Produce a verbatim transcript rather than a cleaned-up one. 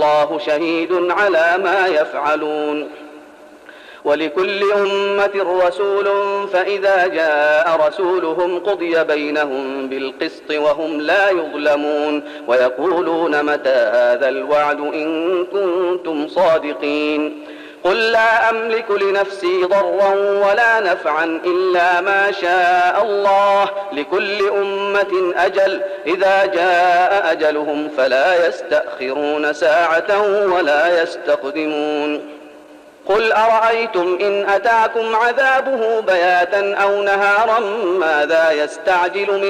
الله شهيد على ما يفعلون ولكل أمة رسول فإذا جاء رسولهم قضي بينهم بالقسط وهم لا يظلمون ويقولون متى هذا الوعد إن كنتم صادقين قل لا أملك لنفسي ضرا ولا نفعا إلا ما شاء الله لكل أمة أجل إذا جاء أجلهم فلا يستأخرون ساعة ولا يستقدمون قل أرأيتم إن أتاكم عذابه بياتا أو نهارا ماذا يستعجل من